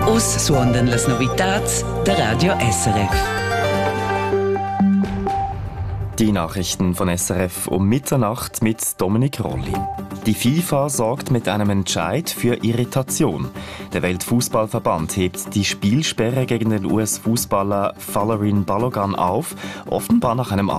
Us suondan las novitats der Radio SRF. Die Nachrichten von SRF um Mitternacht mit Dominik Rolli. Die FIFA sorgt mit einem Entscheid für Irritation. Der Weltfußballverband hebt die Spielsperre gegen den US-Fußballer Folarin Balogun auf, offenbar nach einem